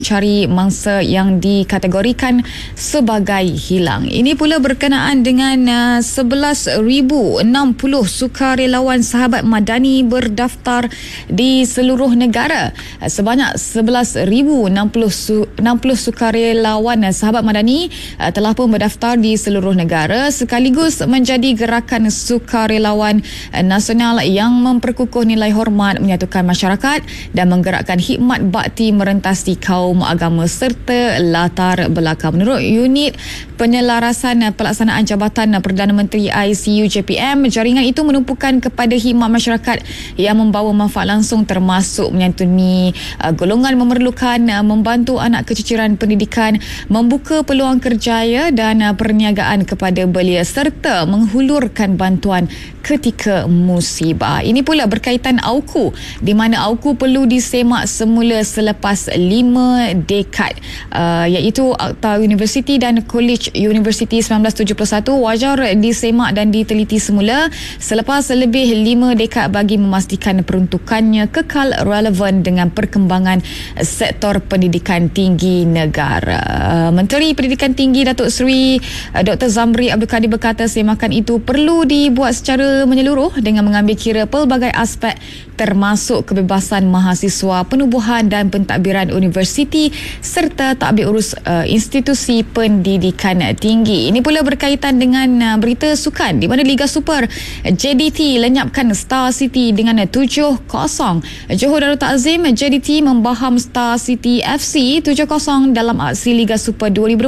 cari mangsa yang dikategorikan sebagai hilang. Ini pula berkenaan dengan 11,060 sukarelawan Sahabat Madani berdaftar di seluruh negara. Sebanyak 11,060 sukarelawan Sahabat Madani telah pun berdaftar di seluruh negara sekaligus menjadi gerakan sukarelawan nasional yang memperkukuh nilai hormat, menyatukan masyarakat dan menggerakkan khidmat bakti merentasi kaum agama serta latar belakang. Menurut Unit Penyelarasan Pelaksanaan Jabatan Perdana Menteri ICU JPM, jaringan itu menumpukan kepada khidmat masyarakat yang membawa manfaat langsung termasuk menyantuni golongan memerlukan, membantu anak keciciran pendidikan, membuka peluang kerjaya dan perniagaan kepada belia serta menghulurkan bantuan ketika musibah. Ini pula berkaitan AUKU, di mana AUKU perlu disemak semula selepas 5 dekad, iaitu Akta Universiti dan College Universiti 1971 wajar disemak dan diteliti semula selepas lebih 5 dekad bagi memastikan peruntukannya kekal relevan dengan perkembangan sektor pendidikan tinggi negara. Menteri Pendidikan Tinggi Datuk Seri Dr. Zamri Abdul Kadir berkata semakan itu perlu dibuat secara menyeluruh dengan mengambil kira pelbagai aspek termasuk kebebasan mahasiswa, penubuhan dan pentadbiran universiti serta takbir urus institusi pendidikan tinggi. Ini pula berkaitan dengan berita sukan di mana Liga Super JDT lenyapkan Star City dengan 7-0. Johor Darul Takzim JDT membaham Star City FC 7-0 dalam aksi Liga Super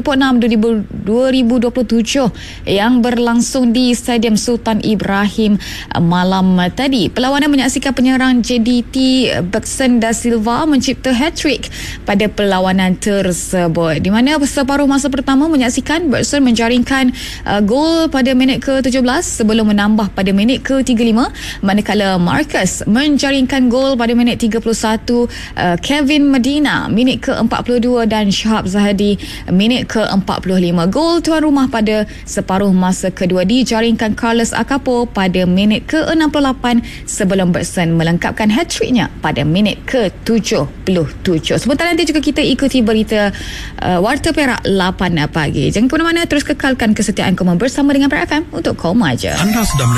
2026-2027 yang berlangsung di Stadium Sultan Ibrahim malam tadi. Perlawanan menyaksikan penyerang JDT Bergson Da Silva mencipta hat-trick pada perlawanan tersebut, di mana separuh masa pertama menyaksikan Bergson menjaringkan gol pada minit ke-17 sebelum menambah pada minit ke-35, manakala Marcus menjaringkan gol pada minit 31, Kevin Medina minit ke-42 dan Syahab Zahadi minit ke-45. Gol tuan rumah pada separuh masa kedua dijaringkan Carlos Acapo pada minit ke-68 sebelum Bergson melengkapkan hat-tricknya pada minit ke-77. Sementara nanti juga kita ikuti berita Warta Perak 8 pagi. Jangan ke mana-mana, terus kekalkan kesetiaan Koma bersama dengan Perak FM untuk Koma Je.